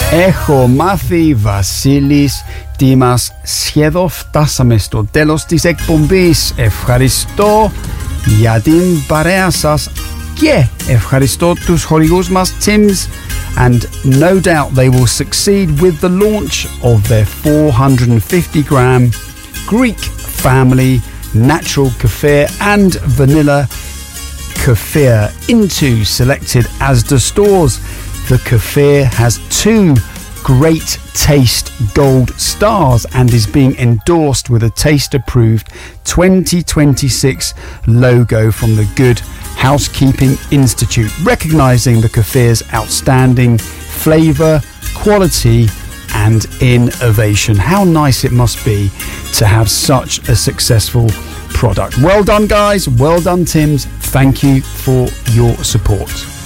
Έχω μάθει, Βασίλης Τίμας. Σχεδόν φτάσαμε στο τέλος της εκπομπής. Ευχαριστώ για την παρέα σας και ευχαριστώ τους χορηγούς μας Tim's, and no doubt they will succeed with the launch of their 450-gram Greek family natural kefir and vanilla kefir into selected Asda stores. The kefir has 2 Great Taste Gold stars and is being endorsed with a Taste Approved 2026 logo from the Good Housekeeping Institute, recognising the kefir's outstanding flavour, quality and innovation. How nice it must be to have such a successful product. Well done, guys. Well done, Tim's. Thank you for your support.